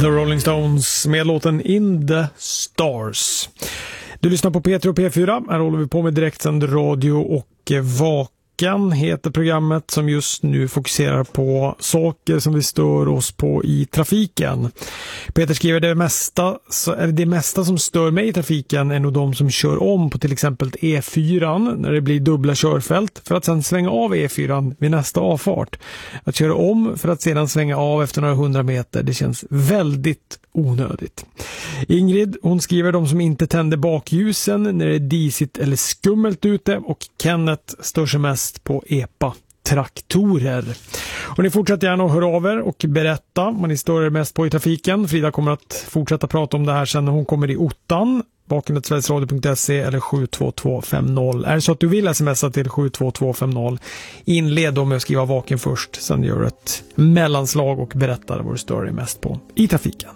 The Rolling Stones med låten In the Stars. Du lyssnar på P3 och P4. Här håller vi på med direktsänd radio och Vakan heter programmet som just nu fokuserar på saker som vi stör oss på i trafiken. Peter skriver det mesta som stör mig i trafiken är nog de som kör om på till exempel E4 när det blir dubbla körfält för att sedan svänga av E4 vid nästa avfart. Att köra om för att sedan svänga av efter några 100 meter, det känns väldigt onödigt. Ingrid, hon skriver de som inte tänder bakljusen när det är disigt eller skummelt ute, och Kenneth stör sig mest på EPA-traktorer. Och ni fortsätter gärna att höra av er och berätta vad ni stör er mest på i trafiken. Frida kommer att fortsätta prata om det här sen när hon kommer i ottan. vaken@sverigesradio.se eller 72250. Är det så att du vill smsa till 72250, inled då med att skriva vaken först. Sen gör du ett mellanslag och berättar vad du stör dig mest på i trafiken.